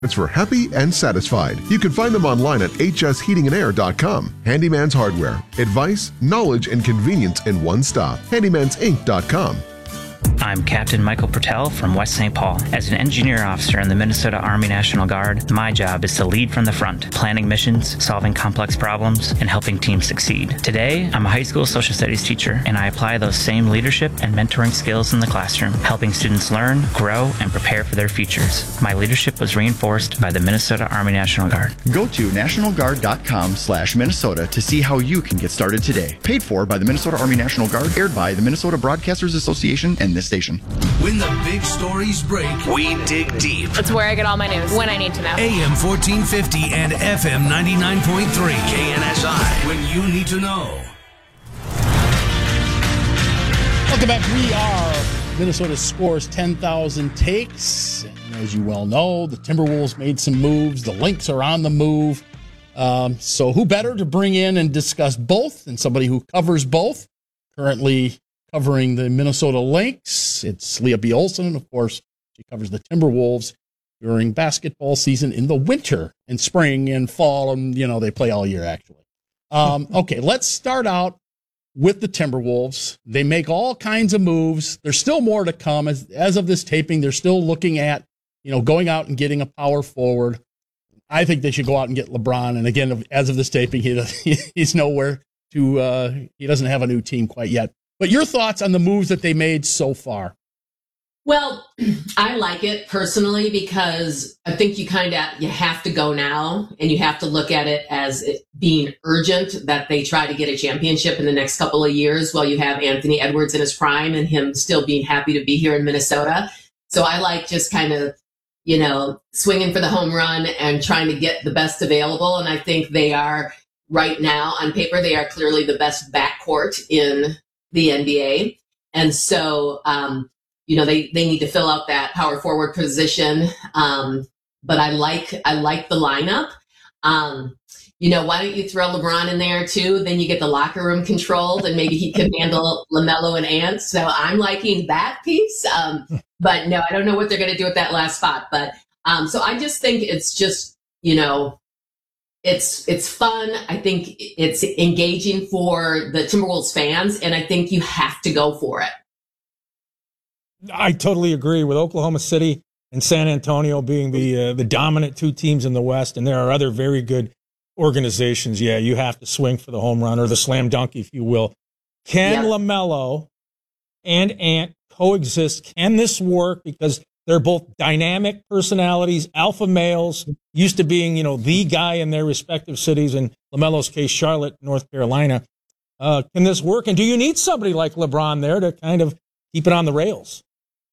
It's for happy and satisfied. You can find them online at hsheatingandair.com. Handyman's Hardware. Advice, knowledge, and convenience in one stop. handymansinc.com. I'm Captain Michael Pertell from West St. Paul. As an engineer officer in the Minnesota Army National Guard, my job is to lead from the front, planning missions, solving complex problems, and helping teams succeed. Today, I'm a high school social studies teacher, and I apply those same leadership and mentoring skills in the classroom, helping students learn, grow, and prepare for their futures. My leadership was reinforced by the Minnesota Army National Guard. Go to nationalguard.com/Minnesota to see how you can get started today. Paid for by the Minnesota Army National Guard, aired by the Minnesota Broadcasters Association and this station. When the big stories break, we dig deep. It's where I get all my news when I need to know. AM 1450 and FM 99.3 KNSI. When you need to know. Welcome back. We are Minnesota Scores 10,000 Takes. And as you well know, the Timberwolves made some moves. The Lynx are on the move. So who better to bring in and discuss both than somebody who covers both? Currently covering the Minnesota Lynx, it's Leah B. Olson, and of course, she covers the Timberwolves during basketball season in the winter and spring and fall, and, they play all year, actually. Okay, let's start out with the Timberwolves. They make all kinds of moves. There's still more to come. As of this taping, they're still looking at, going out and getting a power forward. I think they should go out and get LeBron, and again, as of this taping, he's nowhere to, he doesn't have a new team quite yet. But your thoughts on the moves that they made so far? Well, I like it personally because I think you have to go now, and you have to look at it as it being urgent that they try to get a championship in the next couple of years while you have Anthony Edwards in his prime and him still being happy to be here in Minnesota. So I like just kind of, swinging for the home run and trying to get the best available. And I think they are right now on paper, they are clearly the best backcourt in the NBA. And so, they need to fill out that power forward position. But I like the lineup. Why don't you throw LeBron in there too? Then you get the locker room controlled and maybe he can handle LaMelo and Ant. So I'm liking that piece. But no, I don't know what they're going to do with that last spot. But, so I just think it's just, it's fun. I think it's engaging for the Timberwolves fans, and I think you have to go for it. I totally agree with Oklahoma City and San Antonio being the dominant two teams in the West, and there are other very good organizations. Yeah, you have to swing for the home run or the slam dunk, if you will. Can LaMelo and Ant coexist? Can this work? Because they're both dynamic personalities, alpha males, used to being, the guy in their respective cities. In LaMelo's case, Charlotte, North Carolina. Can this work? And do you need somebody like LeBron there to kind of keep it on the rails?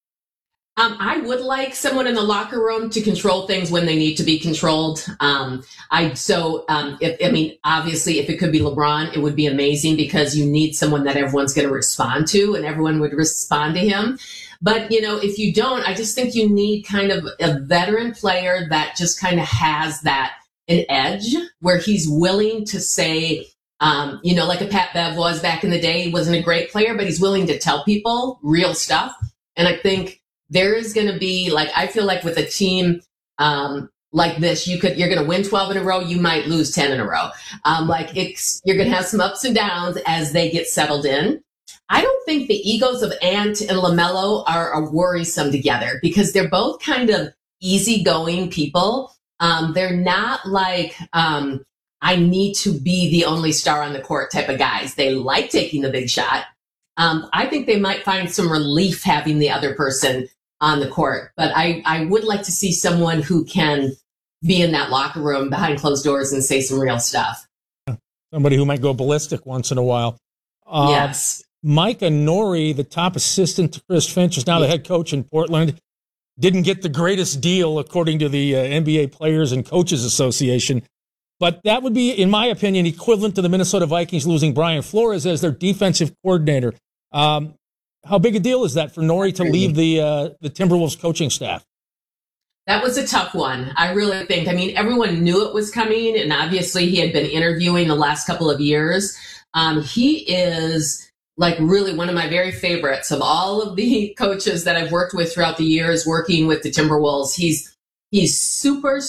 I would like someone in the locker room to control things when they need to be controlled. Obviously, if it could be LeBron, it would be amazing because you need someone that everyone's going to respond to and everyone would respond to him. But, if you don't, I just think you need kind of a veteran player that just kind of has an edge where he's willing to say, like a Pat Bev was back in the day. He wasn't a great player, but he's willing to tell people real stuff. And I think there is going to be, I feel like with a team like this, you're going to win 12 in a row. You might lose 10 in a row. You're going to have some ups and downs as they get settled in. I don't think the egos of Ant and LaMelo are worrisome together because they're both kind of easygoing people. They're not like, I need to be the only star on the court type of guys. They like taking the big shot. I think they might find some relief having the other person on the court. But I would like to see someone who can be in that locker room behind closed doors and say some real stuff. Somebody who might go ballistic once in a while. Yes. Micah Nori, the top assistant to Chris Finch, is now the head coach in Portland. Didn't get the greatest deal, according to the NBA Players and Coaches Association. But that would be, in my opinion, equivalent to the Minnesota Vikings losing Brian Flores as their defensive coordinator. How big a deal is that for Nori to leave the Timberwolves coaching staff? That was a tough one. I really think. Everyone knew it was coming, and obviously he had been interviewing the last couple of years. He is really one of my very favorites of all of the coaches that I've worked with throughout the years working with the Timberwolves. He's He's super,